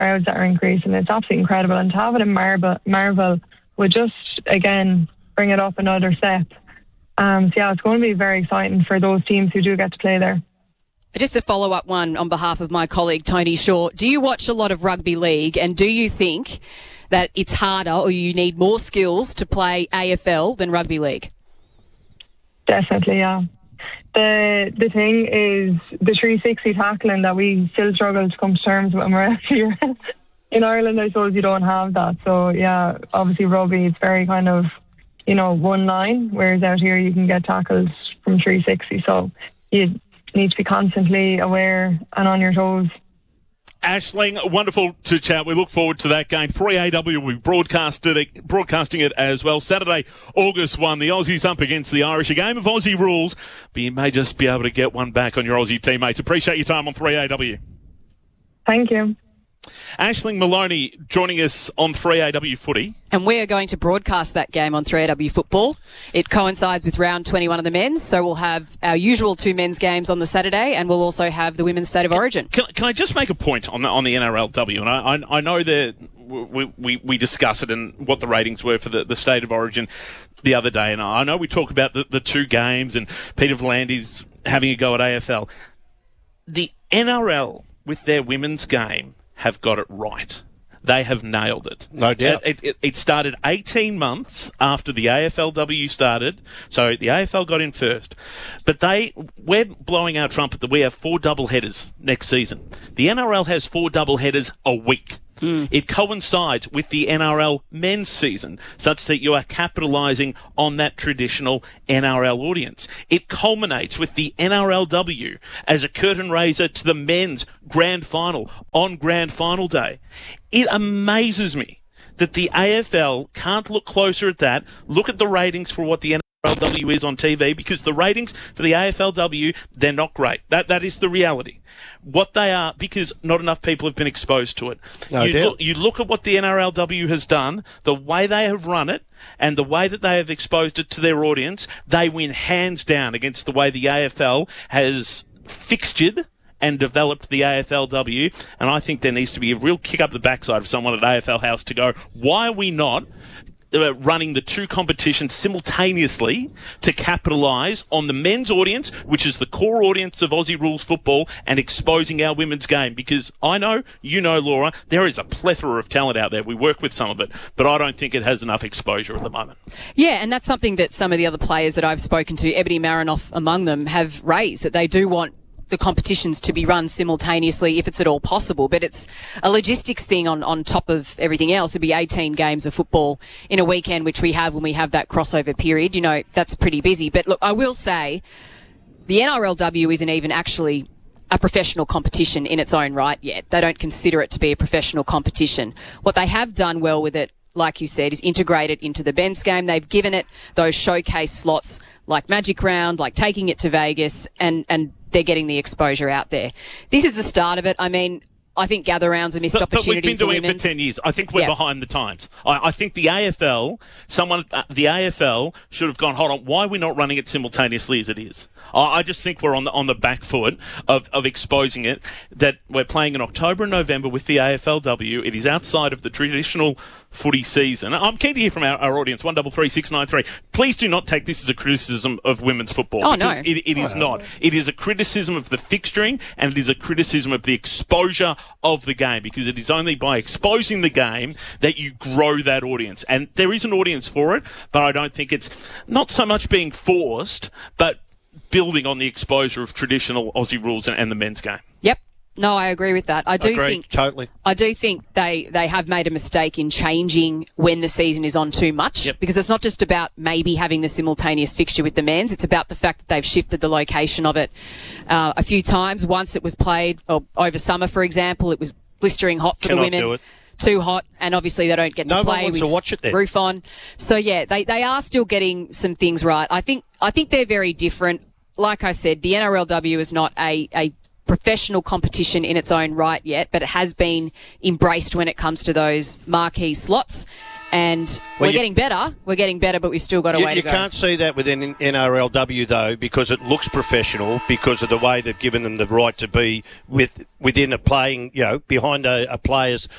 crowds that are increasing. It's absolutely incredible. And to have it in Marvel would just, again, bring it up another step. So yeah, it's going to be very exciting for those teams who do get to play there. Just a follow-up one on behalf of my colleague Tony Shaw. Do you watch a lot of rugby league, and do you think that it's harder or you need more skills to play AFL than rugby league? Definitely, yeah. The thing is the 360 tackling that we still struggle to come to terms with when we're out here. In Ireland, I suppose you don't have that. So yeah, obviously rugby, it's very kind of, one line, whereas out here you can get tackles from 360. So you need to be constantly aware and on your toes. Aisling, wonderful to chat. We look forward to that game. 3AW will be broadcasting it as well. Saturday, August 1, the Aussies up against the Irish. A game of Aussie rules, but you may just be able to get one back on your Aussie teammates. Appreciate your time on 3AW. Thank you. Aisling Maloney joining us on 3AW Footy. And we are going to broadcast that game on 3AW Football. It coincides with round 21 of the men's, so we'll have our usual two men's games on the Saturday, and we'll also have the women's State of Origin. Can I just make a point on the NRLW? And I know that we discuss it and what the ratings were for the State of Origin the other day, and I know we talk about the two games, and Peter V'landys having a go at AFL. The NRL, with their women's game, have got it right. They have nailed it. No doubt. It started 18 months after the AFLW started, so the AFL got in first. But we're blowing our trumpet that we have 4 double headers next season. The NRL has 4 double headers a week. It coincides with the NRL men's season, such that you are capitalising on that traditional NRL audience. It culminates with the NRLW as a curtain raiser to the men's grand final on grand final day. It amazes me that the AFL can't look closer at that, look at the ratings for what the NRLW is on TV, because the ratings for the AFLW, they're not great. That is the reality. What they are, because not enough people have been exposed to it. You look at what the NRLW has done, the way they have run it, and the way that they have exposed it to their audience, they win hands down against the way the AFL has fixtured and developed the AFLW, and I think there needs to be a real kick up the backside of someone at AFL House to go, why are we not running the two competitions simultaneously to capitalise on the men's audience, which is the core audience of Aussie Rules football, and exposing our women's game? Because I know, Laura, there is a plethora of talent out there. We work with some of it, but I don't think it has enough exposure at the moment. Yeah, and that's something that some of the other players that I've spoken to, Ebony Marinoff among them, have raised, that they do want the competitions to be run simultaneously if it's at all possible. But it's a logistics thing on top of everything else. It'd be 18 games of football in a weekend, which we have when we have that crossover period. That's pretty busy. But look, I will say the NRLW isn't even actually a professional competition in its own right yet. They don't consider it to be a professional competition. What they have done well with it, like you said, is integrate it into the men's game. They've given it those showcase slots like Magic Round, like taking it to Vegas, and they're getting the exposure out there. This is the start of it. I mean, I think gather rounds a missed opportunity. But we've been doing it for 10 years. I think we're behind the times. I think the AFL should have gone, hold on, why are we not running it simultaneously as it is? I just think we're on the back foot of exposing it, that we're playing in October and November with the AFLW. It is outside of the traditional footy season. I'm keen to hear from our audience, 133693. Please do not take this as a criticism of women's football. Oh, no. It is not. It is a criticism of the fixturing, and it is a criticism of the exposure of the game, because it is only by exposing the game that you grow that audience. And there is an audience for it, but I don't think it's not so much being forced, but building on the exposure of traditional Aussie rules and the men's game. Yep. No, I agree with that. I do think they have made a mistake in changing when the season is on too much, because it's not just about maybe having the simultaneous fixture with the men's. It's about the fact that they've shifted the location of it a few times. Once it was played over summer, for example, it was blistering hot for the women. Do it. Too hot, and obviously they don't get to play with to watch it then. Roof on. So yeah, they are still getting some things right. I think they're very different. Like I said, the NRLW is not a professional competition in its own right yet, but it has been embraced when it comes to those marquee slots. And we're getting better. We're getting better, but we've still got a way to go. You can't see that within NRLW, though, because it looks professional, because of the way they've given them the right to be within a playing, behind a player's